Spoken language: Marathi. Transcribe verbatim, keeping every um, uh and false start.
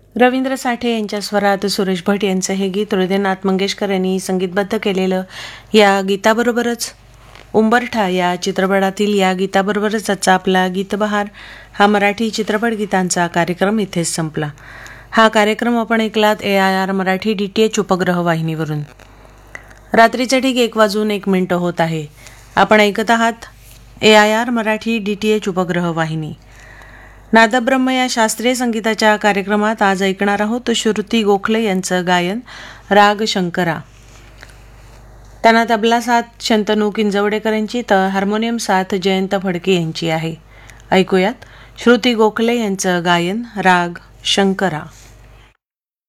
रवींद्र साठे यांच्या स्वरात सुरेश भट यांचं हे गीत हृदयनाथ मंगेशकर यांनी संगीतबद्ध केलेलं. या गीताबरोबरच उंबरठा या चित्रपटातील या गीताबरोबरच आजचा आपला गीतबहार हा मराठी चित्रपट गीतांचा कार्यक्रम इथेच संपला. हा कार्यक्रम आपण ऐकलात ए I R Marathi D T H उपग्रह वाहिनीवरून. रात्रीचे ठीक एक वाजून एक मिनिटं होत आहे. आपण ऐकत आहात ए I R Marathi D T H उपग्रह वाहिनी. नादब्रह्म या शास्त्रीय संगीताच्या कार्यक्रमात आज ऐकणार आहोत श्रुती गोखले यांचं गायन राग शंकरा. त्यांना तबला साथ शंतनू किंजवडेकर यांची तर हार्मोनियम साथ जयंत फडके यांची आहे. ऐकूयात श्रुती गोखले यांचं गायन राग शंकरा.